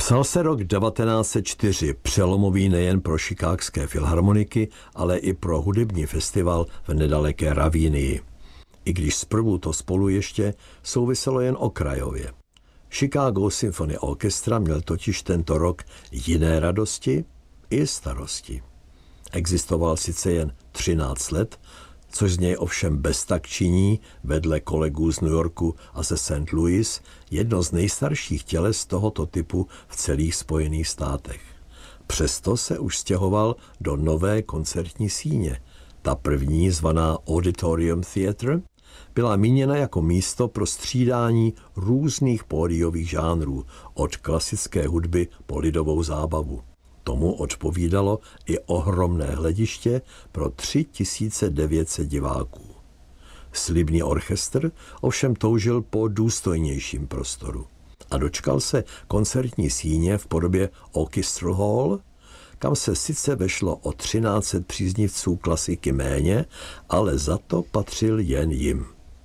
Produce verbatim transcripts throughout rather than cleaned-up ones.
Psal se rok devatenáct set čtyři, přelomový nejen pro chicagské filharmoniky, ale i pro hudební festival v nedaleké Ravínii. I když zprvu to spolu ještě souviselo jen okrajově. Chicago Symphony Orchestra měl totiž tento rok jiné radosti i starosti. Existoval sice jen třináct let, což z něj ovšem bez tak činí, vedle kolegů z New Yorku a ze Saint Louis, jedno z nejstarších těles tohoto typu v celých Spojených státech. Přesto se už stěhoval do nové koncertní síně. Ta první, zvaná Auditorium Theatre, byla míněna jako místo pro střídání různých pódiových žánrů, od klasické hudby po lidovou zábavu. Tomu odpovídalo i ohromné hlediště pro tři tisíce devět set diváků. Slibný orchestr ovšem toužil po důstojnějším prostoru a dočkal se koncertní síně v podobě Orchestra Hall, kam se sice vešlo o třináct set příznivců klasiky méně, ale za to patřil jen jim.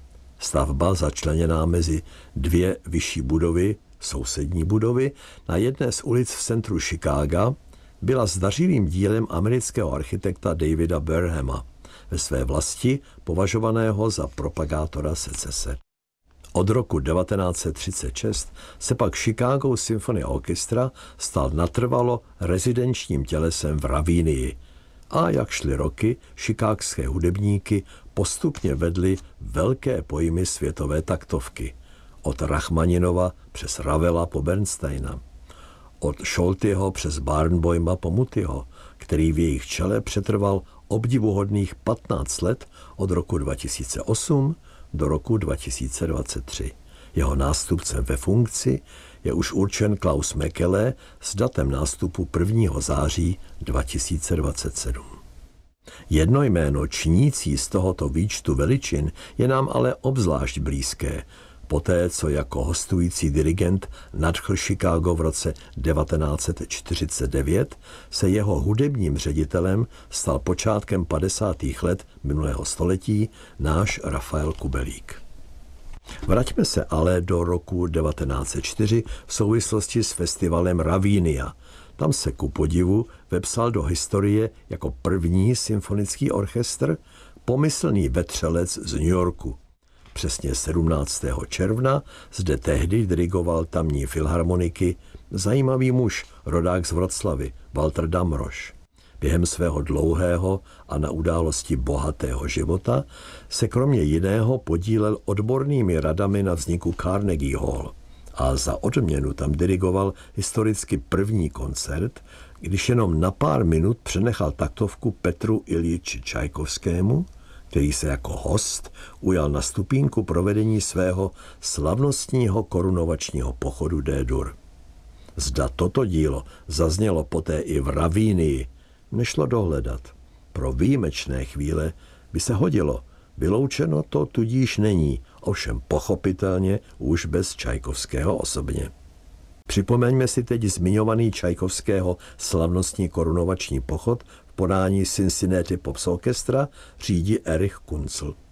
Stavba začleněná mezi dvě vyšší budovy, sousední budovy, na jedné z ulic v centru Chicaga, byla zdařilým dílem amerického architekta Davida Burnhama, ve své vlasti považovaného za propagátora secese. Od roku devatenáct set třicet šest se pak Chicago Symphony Orchestra stal natrvalo rezidenčním tělesem v Ravínii a jak šly roky, chicagské hudebníky postupně vedly velké pojmy světové taktovky. Od Rachmaninova přes Ravela po Bernsteina, od Scholtyho přes Barenboima po Mutiho, který v jejich čele přetrval obdivuhodných patnáct let od roku dva tisíce osm do roku dva tisíce dvacet tři. Jeho nástupcem ve funkci je už určen Klaus Mekele s datem nástupu prvního září dva tisíce dvacet sedm. Jedno jméno činící z tohoto výčtu veličin je nám ale obzvlášť blízké, poté co jako hostující dirigent nadchl Chicago v roce devatenáct set čtyřicet devět, se jeho hudebním ředitelem stal počátkem padesátých let minulého století náš Rafael Kubelík. Vraťme se ale do roku devatenáct set čtyři v souvislosti s festivalem Ravínia. Tam se ku podivu vepsal do historie jako první symfonický orchestr pomyslný vetřelec z New Yorku. Přesně sedmnáctého června zde tehdy dirigoval tamní filharmoniky zajímavý muž, rodák z Vroclavy, Walter Damrosch. Během svého dlouhého a na události bohatého života se kromě jiného podílel odbornými radami na vzniku Carnegie Hall a za odměnu tam dirigoval historicky první koncert, když jenom na pár minut přenechal taktovku Petru Iljiči Čajkovskému, který se jako host ujal na stupínku provedení svého slavnostního korunovačního pochodu D-dur. Zda toto dílo zaznělo poté i v Ravínii, nešlo dohledat. Pro výjimečné chvíle by se hodilo, vyloučeno to tudíž není, ovšem pochopitelně už bez Čajkovského osobně. Připomeňme si teď zmiňovaný Čajkovského slavnostní korunovační pochod v podání Cincinnati Pops Orchestra řídí Erich Kunzl.